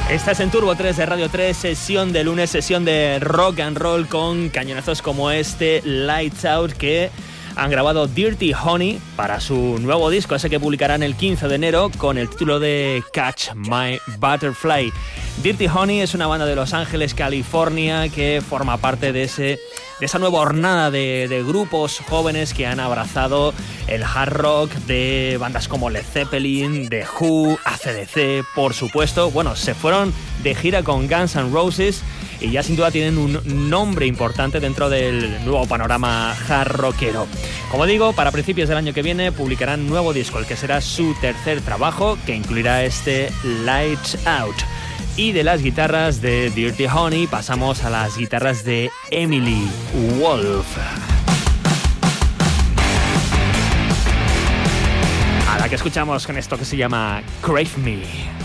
Estás en Turbo 3 de Radio 3, sesión de lunes, sesión de rock and roll con cañonazos como este Lights Out que han grabado Dirty Honey para su nuevo disco, ese que publicarán el 15 de enero con el título de Catch My Butterfly. Dirty Honey es una banda de Los Ángeles, California, que forma parte de esa nueva hornada de grupos jóvenes que han abrazado el hard rock, de bandas como Led Zeppelin, The Who, AC/DC, por supuesto. Bueno, se fueron de gira con Guns N' Roses y ya sin duda tienen un nombre importante dentro del nuevo panorama hard rockero. Como digo, para principios del año que viene publicarán nuevo disco, el que será su tercer trabajo, que incluirá este Lights Out. Y de las guitarras de Dirty Honey pasamos a las guitarras de Emily Wolf, a la que escuchamos con esto que se llama Crave Me.